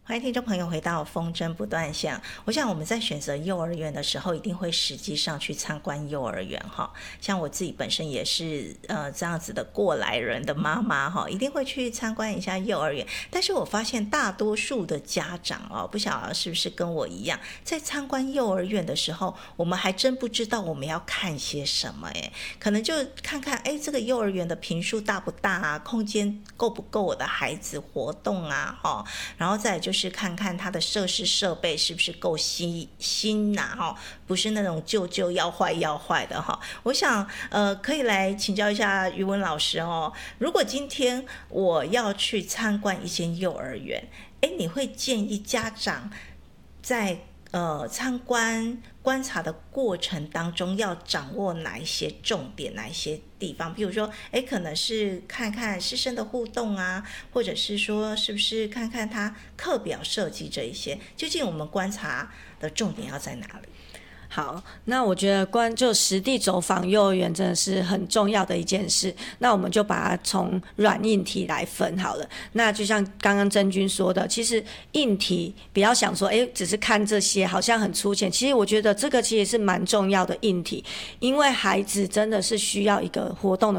欢迎听众朋友回到风筝不断线。我想我们在选择幼儿园的时候，一定会实际上去参观幼儿园哈。像我自己本身也是这样子的过来人的妈妈哈，一定会去参观一下幼儿园。但是我发现大多数的家长哦，不晓得是不是跟我一样，在参观幼儿园的时候，我们还真不知道我们要看些什么诶，可能就看看这个幼儿园的坪数大不大啊，空间够不够我的孩子活动啊哈，然后再来就是看看它的设施设备是不是够新啊，不是那种旧要坏的哈。我想可以来请教一下于文老师哦，如果今天我要去参观一间幼儿园，你会建议家长在参观观察的过程当中要掌握哪一些重点，哪一些地方？比如说可能是看看师生的互动啊，或者是说是不是看看他课表设计这一些，究竟我们观察的重点要在哪里？ 好，那我觉得就实地走访幼儿园真的是很重要的一件事。那我们就把它从软硬体来分好了。那就像刚刚真君说的，其实硬体不要想说，只是看这些好像很粗浅。其实我觉得这个其实是蛮重要的硬体，因为孩子真的是需要一个活动的